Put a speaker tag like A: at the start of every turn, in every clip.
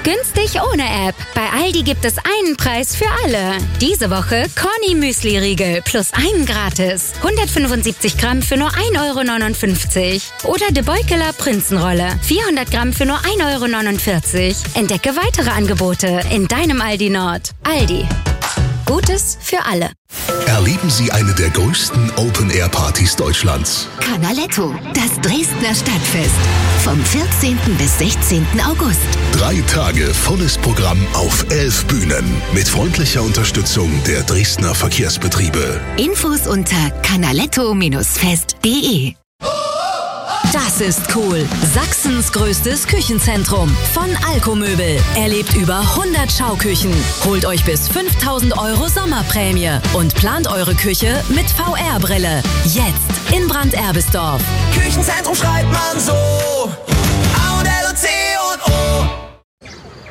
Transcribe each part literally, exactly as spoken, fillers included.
A: Günstig ohne App. Bei Aldi gibt es einen Preis für alle. Diese Woche Corny Müsli-Riegel plus einen gratis. hundertfünfundsiebzig Gramm für nur ein Euro neunundfünfzig. Oder De Beukeler Prinzenrolle. vierhundert Gramm für nur ein Euro neunundvierzig. Entdecke weitere Angebote in deinem Aldi Nord. Aldi. Gutes für alle.
B: Erleben Sie eine der größten Open-Air-Partys Deutschlands.
C: Canaletto, das Dresdner Stadtfest. Vom vierzehnten bis sechzehnten August.
B: Drei Tage volles Programm auf elf Bühnen. Mit freundlicher Unterstützung der Dresdner Verkehrsbetriebe.
C: Infos unter canaletto fest punkt de.
D: Das ist cool. Sachsens größtes Küchenzentrum. Von Alkomöbel. Erlebt über hundert Schauküchen. Holt euch bis fünftausend Euro Sommerprämie. Und plant eure Küche mit V R-Brille. Jetzt in Brand-Erbisdorf.
E: Küchenzentrum schreibt man so. A und L und C und O.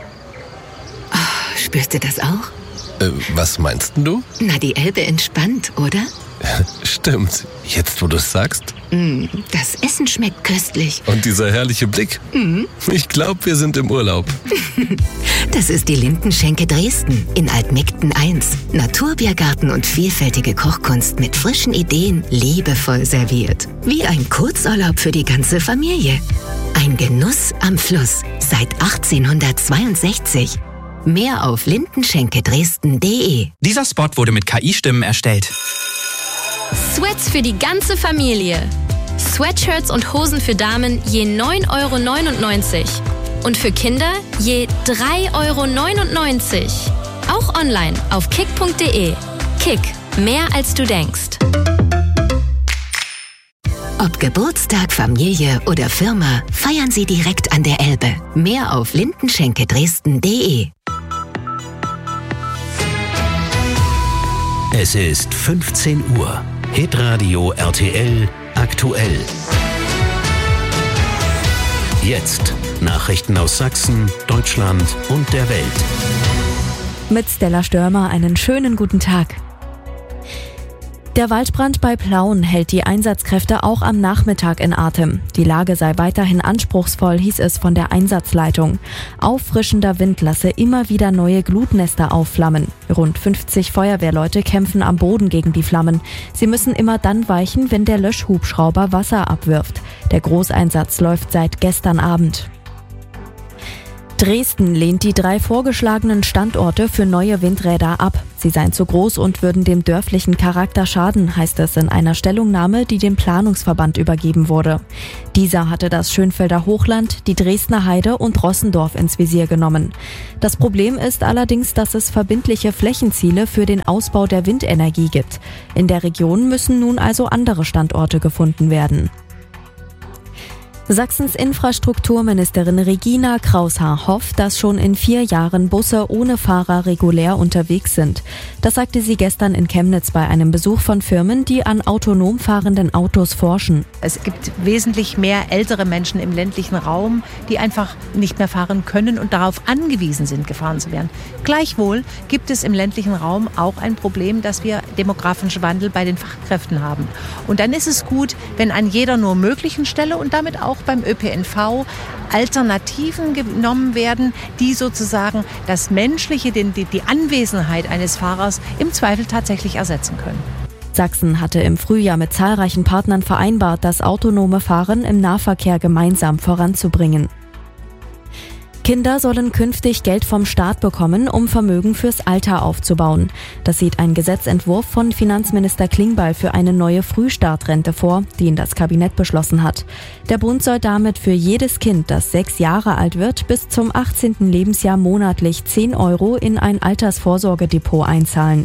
C: Oh, spürst du das auch?
F: Äh, was meinst denn du?
C: Na, die Elbe entspannt, oder?
F: Stimmt. Jetzt, wo du es sagst.
C: Mm, das Essen schmeckt köstlich.
F: Und dieser herrliche Blick.
C: Mm.
F: Ich glaube, wir sind im Urlaub.
C: Das ist die Lindenschenke Dresden in Altmegden eins. Naturbiergarten und vielfältige Kochkunst mit frischen Ideen, liebevoll serviert. Wie ein Kurzurlaub für die ganze Familie. Ein Genuss am Fluss seit achtzehnhundertzweiundsechzig. Mehr auf lindenschenkedresden punkt de.
G: Dieser Spot wurde mit K I-Stimmen erstellt.
H: Sweats für die ganze Familie. Sweatshirts und Hosen für Damen je neun Euro neunundneunzig. Und für Kinder je drei Euro neunundneunzig. Auch online auf kick punkt de. Kick, mehr als du denkst.
C: Ob Geburtstag, Familie oder Firma, feiern Sie direkt an der Elbe. Mehr auf lindenschenkedresden punkt de.
I: Es ist fünfzehn Uhr. Hitradio R T L aktuell. Jetzt Nachrichten aus Sachsen, Deutschland und der Welt.
J: Mit Stella Störmer einen schönen guten Tag. Der Waldbrand bei Plauen hält die Einsatzkräfte auch am Nachmittag in Atem. Die Lage sei weiterhin anspruchsvoll, hieß es von der Einsatzleitung. Auffrischender Wind lasse immer wieder neue Glutnester aufflammen. Rund fünfzig Feuerwehrleute kämpfen am Boden gegen die Flammen. Sie müssen immer dann weichen, wenn der Löschhubschrauber Wasser abwirft. Der Großeinsatz läuft seit gestern Abend. Dresden lehnt die drei vorgeschlagenen Standorte für neue Windräder ab. Sie seien zu groß und würden dem dörflichen Charakter schaden, heißt es in einer Stellungnahme, die dem Planungsverband übergeben wurde. Dieser hatte das Schönfelder Hochland, die Dresdner Heide und Rossendorf ins Visier genommen. Das Problem ist allerdings, dass es verbindliche Flächenziele für den Ausbau der Windenergie gibt. In der Region müssen nun also andere Standorte gefunden werden. Sachsens Infrastrukturministerin Regina Kraushaar hofft, dass schon in vier Jahren Busse ohne Fahrer regulär unterwegs sind. Das sagte sie gestern in Chemnitz bei einem Besuch von Firmen, die an autonom fahrenden Autos forschen.
K: Es gibt wesentlich mehr ältere Menschen im ländlichen Raum, die einfach nicht mehr fahren können und darauf angewiesen sind, gefahren zu werden. Gleichwohl gibt es im ländlichen Raum auch ein Problem, dass wir demografischen Wandel bei den Fachkräften haben. Und dann ist es gut, wenn an jeder nur möglichen Stelle und damit auch beim Ö P N V Alternativen genommen werden, die sozusagen das Menschliche, die, die Anwesenheit eines Fahrers im Zweifel tatsächlich ersetzen können.
J: Sachsen hatte im Frühjahr mit zahlreichen Partnern vereinbart, das autonome Fahren im Nahverkehr gemeinsam voranzubringen. Kinder sollen künftig Geld vom Staat bekommen, um Vermögen fürs Alter aufzubauen. Das sieht ein Gesetzentwurf von Finanzminister Klingbeil für eine neue Frühstartrente vor, die ihn das Kabinett beschlossen hat. Der Bund soll damit für jedes Kind, das sechs Jahre alt wird, bis zum achtzehnten Lebensjahr monatlich zehn Euro in ein Altersvorsorgedepot einzahlen.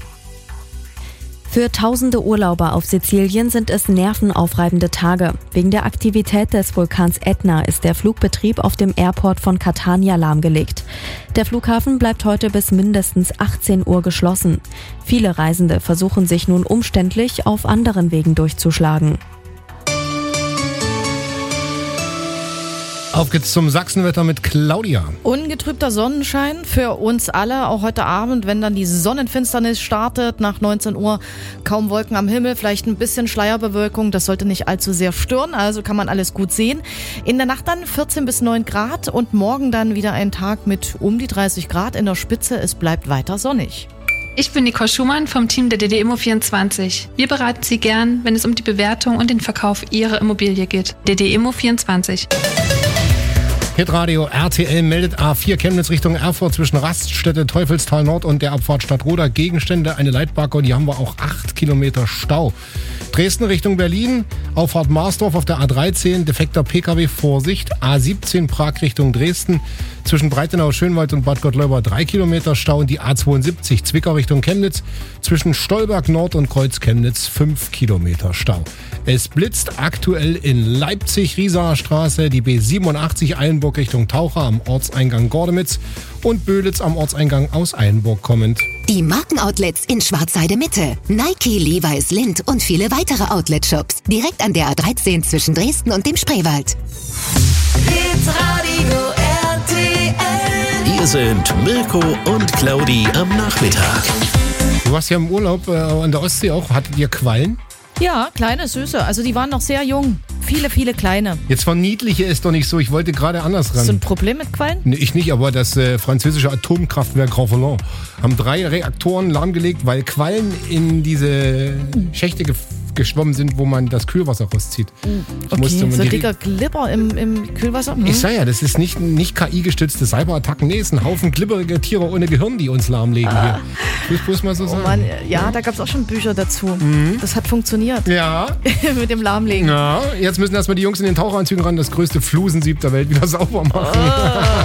J: Für tausende Urlauber auf Sizilien sind es nervenaufreibende Tage. Wegen der Aktivität des Vulkans Ätna ist der Flugbetrieb auf dem Airport von Catania lahmgelegt. Der Flughafen bleibt heute bis mindestens achtzehn Uhr geschlossen. Viele Reisende versuchen sich nun umständlich auf anderen Wegen durchzuschlagen.
L: Auf geht's zum Sachsenwetter mit Claudia.
M: Ungetrübter Sonnenschein für uns alle, auch heute Abend, wenn dann die Sonnenfinsternis startet, nach neunzehn Uhr kaum Wolken am Himmel, vielleicht ein bisschen Schleierbewölkung, das sollte nicht allzu sehr stören, also kann man alles gut sehen. In der Nacht dann vierzehn bis neun Grad und morgen dann wieder ein Tag mit um die dreißig Grad in der Spitze, es bleibt weiter sonnig.
N: Ich bin Nicole Schumann vom Team der D D Immo vierundzwanzig. Wir beraten Sie gern, wenn es um die Bewertung und den Verkauf Ihrer Immobilie geht. D D Immo vierundzwanzig.
L: Hitradio R T L meldet A vier Chemnitz Richtung Erfurt zwischen Raststätte Teufelstal Nord und der Abfahrt Stadtroda Gegenstände, eine Leitbacke und hier haben wir auch acht Kilometer Stau. Dresden Richtung Berlin, Auffahrt Marsdorf auf der A dreizehn, defekter Pkw, Vorsicht. A siebzehn Prag Richtung Dresden, zwischen Breitenau, Schönwald und Bad Gottleuba drei Kilometer Stau und die A zweiundsiebzig Zwickau Richtung Chemnitz, zwischen Stolberg Nord und Kreuz Chemnitz fünf Kilometer Stau. Es blitzt aktuell in Leipzig, Riesaer Straße, die B siebenundachtzig Eilenburg Richtung Taucher am Ortseingang Gordemitz und Böhlitz am Ortseingang aus Eilenburg kommend.
C: Die Markenoutlets in Schwarzheide Mitte. Nike, Levi's, Lindt und viele weitere Outlet-Shops. Direkt an der A dreizehn zwischen Dresden und dem Spreewald.
E: Hitradio R T L.
I: Hier sind Mirko und Claudi am Nachmittag.
L: Du warst ja im Urlaub äh, an der Ostsee auch. Hattet ihr Quallen?
M: Ja, kleine, süße. Also die waren noch sehr jung. Viele, viele kleine.
L: Jetzt verniedliche ist doch nicht so. Ich wollte gerade anders ran.
M: Hast du ein Problem mit Quallen?
L: Nee, ich nicht, aber das äh, französische Atomkraftwerk Graffeland haben drei Reaktoren lahmgelegt, weil Quallen in diese Schächte ge- geschwommen sind, wo man das Kühlwasser rauszieht.
M: Okay,
L: musste man
M: so
L: die
M: dicker Glibber im, im Kühlwasser? Hm.
L: Ich sag ja, das ist nicht, nicht K I-gestützte Cyberattacken. Nee, es ist ein Haufen glibberige Tiere ohne Gehirn, die uns lahmlegen
M: ah.
L: hier. Ich muss mal so
M: oh
L: sagen.
M: Mann, ja, da gab es auch schon Bücher dazu.
L: Mhm.
M: Das hat funktioniert.
L: Ja.
M: Mit dem Lahmlegen.
L: Ja, jetzt müssen erstmal die Jungs in den Taucheranzügen ran, das größte Flusensieb der Welt wieder sauber machen.
M: Oh.